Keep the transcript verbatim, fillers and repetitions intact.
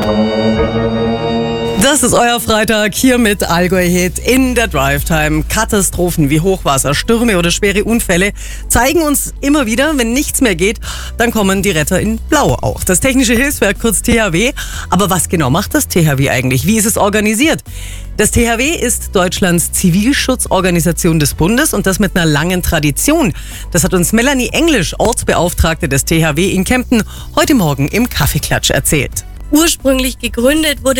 Das ist euer Freitag hier mit Allgäu Hit in der Drive Time. Katastrophen wie Hochwasser, Stürme oder schwere Unfälle zeigen uns immer wieder, wenn nichts mehr geht, dann kommen die Retter in Blau auch. Das Technische Hilfswerk, kurz T H W. Aber was genau macht das T H W eigentlich? Wie ist es organisiert? Das T H W ist Deutschlands Zivilschutzorganisation des Bundes und das mit einer langen Tradition. Das hat uns Melanie Englisch, Ortsbeauftragte des T H W in Kempten, heute Morgen im Kaffeeklatsch erzählt. Ursprünglich gegründet wurde